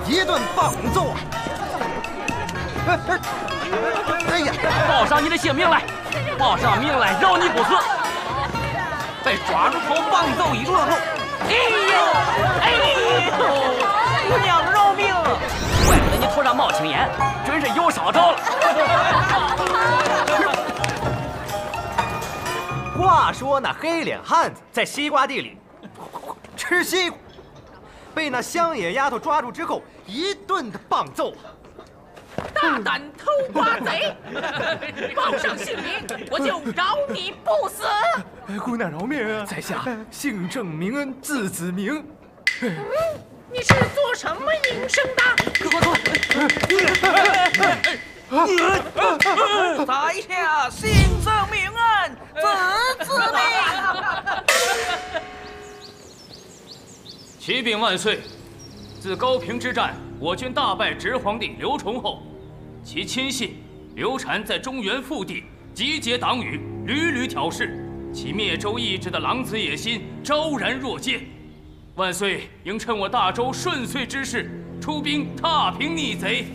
一顿棒揍。哎呀！ 报上你的性命来！报上名来，饶你不死！被抓住后棒揍一顿后，哎呦，哎呦，姑娘饶命！怪不得你头上冒青烟，准是有烧着了。 话说那黑脸汉子在西瓜地里吃西瓜，被那乡野丫头抓住之后，一顿的棒揍。 大胆偷瓜贼！报上姓名，我就饶你不死。 姑娘饶命啊！在下姓郑名恩，字子明。 你是做什么营生的？在下姓郑名恩，字子明。 启禀万岁！自高平之战，我军大败直皇帝刘崇后，其亲信刘禅在中原腹地集结党羽，屡屡挑事，其灭州易志的狼子野心昭然若揭。万岁应趁我大周顺遂之势，出兵踏平逆贼。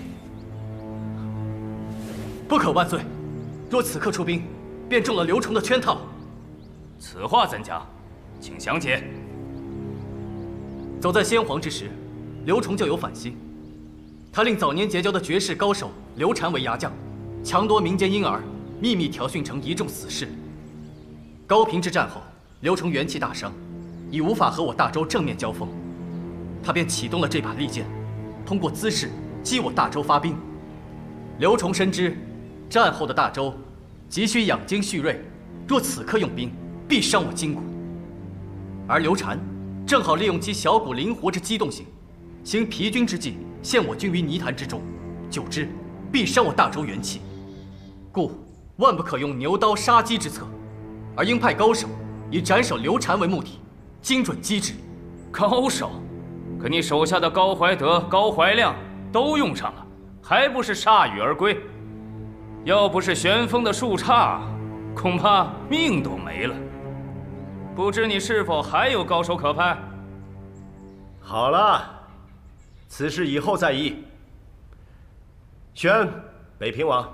不可，万岁！若此刻出兵，便中了刘崇的圈套。 此话怎讲？请详解。 早在先皇之时，刘崇就有反心，他令早年结交的绝世高手刘禅为牙将，强夺民间婴儿，秘密调训成一众死士。高平之战后，刘崇元气大伤，已无法和我大周正面交锋，他便启动了这把利剑，通过滋事激我大周发兵。刘崇深知，战后的大周急需养精蓄锐，若此刻用兵，必伤我筋骨。而刘禅正好利用其小骨灵活之机动性，行疲军之计，陷我军于泥潭之中，久之必伤我大周元气。故万不可用牛刀杀鸡之策，而应派高手以斩首刘禅为目的，精准机智。 高手？可你手下的高怀德、高怀亮都用上了，还不是铩羽而归？要不是旋风的树杈，恐怕命都没了。不知你是否还有高手可派？ 好了，此事以后再议。宣北平王。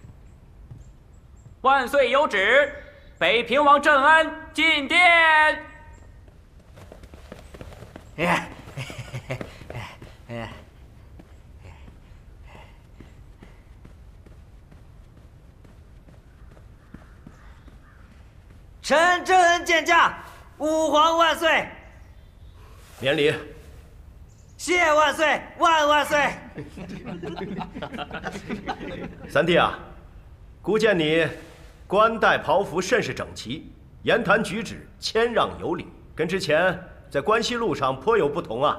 万岁有旨，北平王郑安进殿。 臣郑恩见驾，吾皇万岁！ 免礼。 谢万岁，万万岁！ 三弟啊，孤见你冠带袍服甚是整齐，言谈举止谦让有礼，跟之前在关西路上颇有不同啊。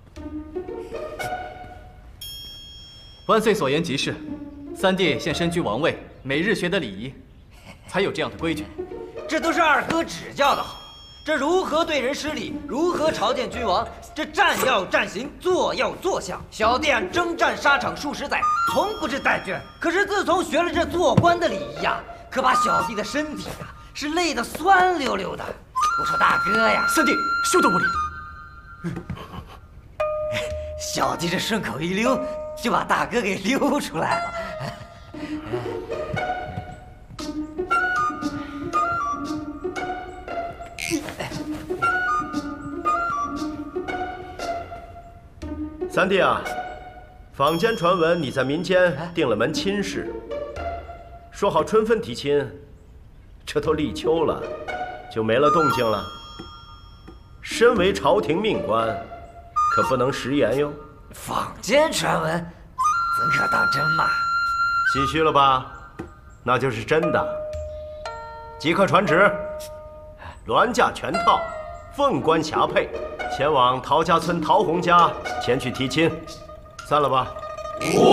万岁所言极是，三弟现身居王位，每日学得礼仪，才有这样的规矩。 这都是二哥指教的好。这如何对人施礼，如何朝见君王，这站要站行，坐要坐相。小弟征战沙场数十载，从不知怠倦。可是自从学了这做官的礼仪呀，可把小弟的身体呀是累得酸溜溜的。我说大哥呀， 三弟休得无礼。 小弟这顺口一溜，就把大哥给溜出来了。 三弟啊，坊间传闻你在民间定了门亲事，说好春分提亲，这都立秋了，就没了动静了。身为朝廷命官，可不能食言哟。 坊间传闻，怎可当真嘛？ 心虚了吧？那就是真的。即刻传旨，銮驾全套，凤冠霞帔，前往陶家村陶洪家前去提亲，散了吧。